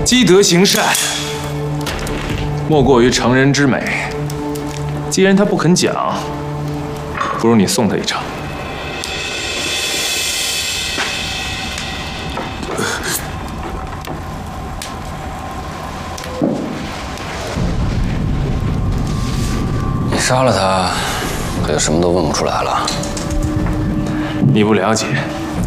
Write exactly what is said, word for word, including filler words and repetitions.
积德行善，莫过于成人之美。既然他不肯讲，不如你送他一程。 你杀了他，可就什么都问不出来了。 你不了解，